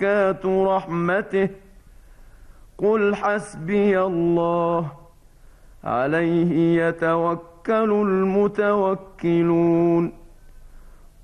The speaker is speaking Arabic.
بركات رحمته قل حسبي الله عليه يتوكل المتوكلون